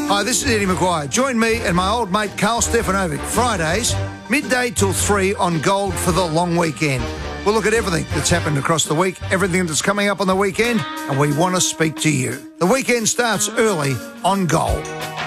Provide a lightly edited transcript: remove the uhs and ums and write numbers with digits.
Hi, this is Eddie McGuire. Join me and my old mate Carl Stefanovic Fridays, midday till 3 on Gold for the long weekend. We'll look at everything that's happened across the week, everything that's coming up on the weekend, and we want to speak to you. The weekend starts early on Gold.